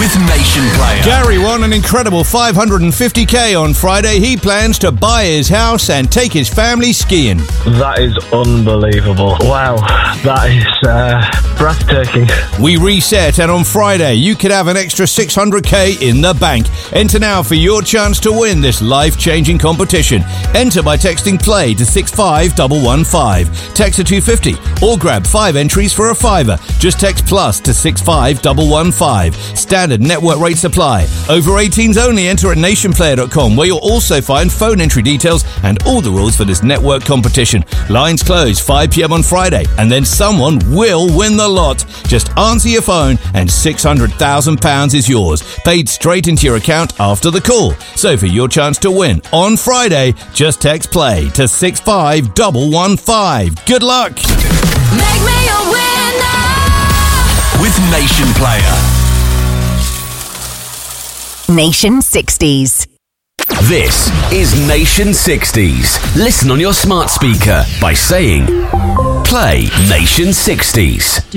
with Nation Player. Gary won an incredible $550k on Friday. He plans to buy his house and take his family skiing. That is unbelievable. Wow, that is breathtaking. We reset, and on Friday you could have an extra $600k in the bank. Enter now for your chance to win this life-changing competition. Enter by texting PLAY to 65115. Text to 250 or grab 5 entries for a $5. Just text PLUS to 65115. Standard network rates apply. Over 18s only. Enter at nationplayer.com, where you'll also find phone entry details and all the rules for this network competition. Lines close 5 p.m. on Friday, and then someone will win the lot. Just answer your phone and £600,000 is yours, paid straight into your account after the call. So for your chance to win on Friday, just text PLAY to 65115. Good luck. Make me a winner with Nation Player. Nation 60s. This is Nation 60s. Listen on your smart speaker by saying, Play Nation 60s.